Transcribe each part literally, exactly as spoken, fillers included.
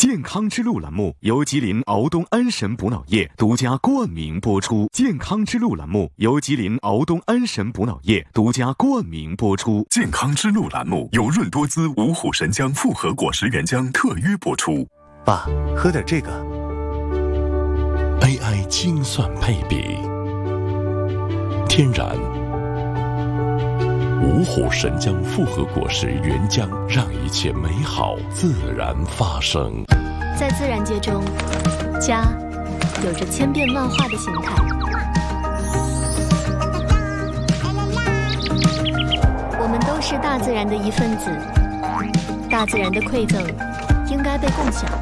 健康之路栏目由吉林敖东安神补脑液独家冠名播出。健康之路栏目由吉林敖东安神补脑液独家冠名播出。 健康之路栏目由润多滋五虎神姜复合果实原浆特约播出。 爸，喝点这个。 A I 精算配比，天然五虎神姜复合果实原浆，让一切美好自然发生。 在自然界中，家有着千变万化的形态。我们都是大自然的一份子，大自然的馈赠应该被共享。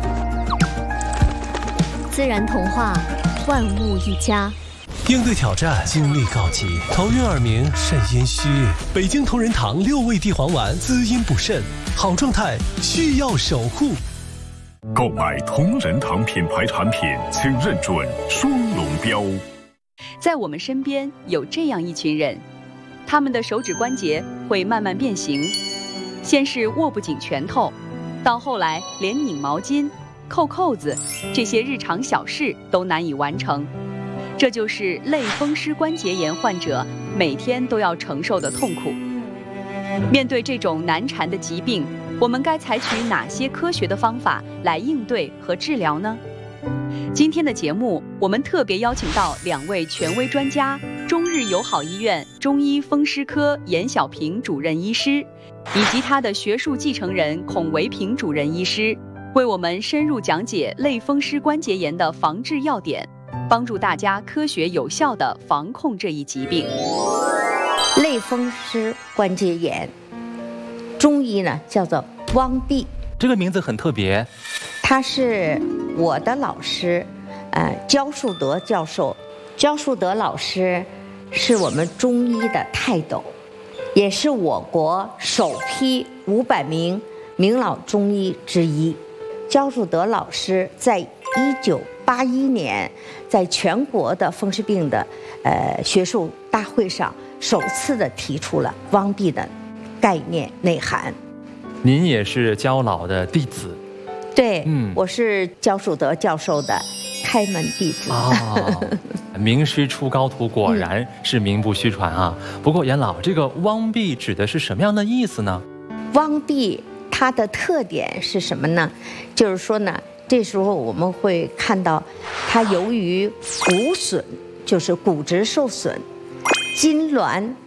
自然童话，万物一家。 应对挑战，精力告急，头晕耳鸣，肾阴虚。北京同仁堂六味地黄丸，滋阴补肾，好状态需要守护。 购买同仁堂品牌产品，请认准双龙标。 在我们身边有这样一群人，他们的手指关节会慢慢变形，先是握不紧拳头，到后来连拧毛巾、扣扣子这些日常小事都难以完成。这就是类风湿关节炎患者每天都要承受的痛苦。面对这种难缠的疾病，我们该采取哪些科学的方法来应对和治疗呢？今天的节目，我们特别邀请到两位权威专家，中日友好医院中医风湿科严小平主任医师，以及他的学术继承人孔维平主任医师，为我们深入讲解类风湿关节炎的防治要点，帮助大家科学有效地防控这一疾病。 类风湿关节炎，中医呢叫做汪壁。 这个名字很特别。 他是我的老师，呃，焦树德教授。焦树德老师是我们中医的泰斗，也是我国首批五百名名老中医之一。焦树德老师在一九八一年在全国的风湿病的呃学术大会上首次的提出了汪壁的概念内涵。 您也是焦老的弟子？ 对，嗯，我是焦树德教授的开门弟子。 哦，名师出高徒，果然是名不虚传啊。嗯、不过严老，这个汪壁指的是什么样的意思呢？ 汪壁它的特点是什么呢？就是说呢，这时候我们会看到，它由于骨损，就是骨质受损，筋挛